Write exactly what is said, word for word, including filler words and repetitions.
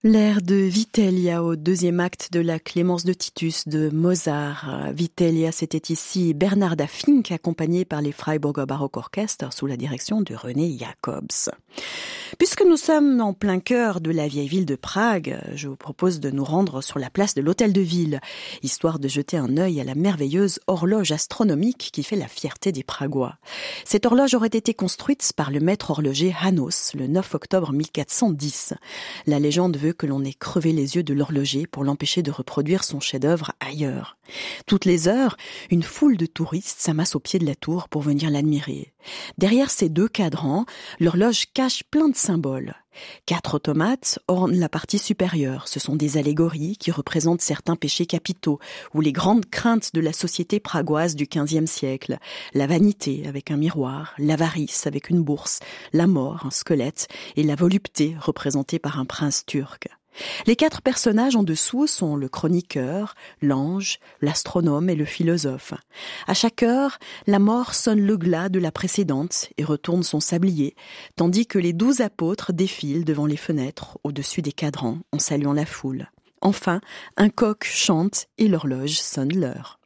L'air de Vitellia au deuxième acte de la Clémence de Titus de Mozart. Vitellia, c'était ici Bernarda Fink, accompagnée par les Freiburger Baroque Orchestre sous la direction de René Jacobs. Puisque nous sommes en plein cœur de la vieille ville de Prague, je vous propose de nous rendre sur la place de l'Hôtel de Ville, histoire de jeter un œil à la merveilleuse horloge astronomique qui fait la fierté des Pragois. Cette horloge aurait été construite par le maître horloger János le neuf octobre mille quatre cent dix. La légende veut que l'on ait crevé les yeux de l'horloger pour l'empêcher de reproduire son chef-d'œuvre ailleurs. Toutes les heures, une foule de touristes s'amasse au pied de la tour pour venir l'admirer. Derrière ces deux cadrans, l'horloge cache plein de symboles. Quatre automates ornent la partie supérieure. Ce sont des allégories qui représentent certains péchés capitaux ou les grandes craintes de la société pragoise du quinzième siècle. La vanité avec un miroir, l'avarice avec une bourse, la mort, un squelette et la volupté représentée par un prince turc. Les quatre personnages en dessous sont le chroniqueur, l'ange, l'astronome et le philosophe. À chaque heure, la mort sonne le glas de la précédente et retourne son sablier, tandis que les douze apôtres défilent devant les fenêtres, au-dessus des cadrans, en saluant la foule. Enfin, un coq chante et l'horloge sonne l'heure.